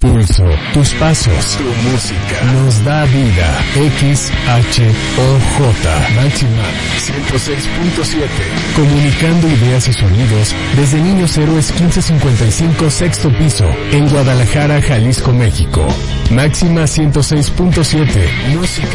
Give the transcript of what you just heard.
Pulso, tus pasos, tu música, nos da vida. XHOJ, Máxima 106.7. Comunicando ideas y sonidos desde Niños Héroes 1555, sexto piso, en Guadalajara, Jalisco, México. Máxima 106.7, música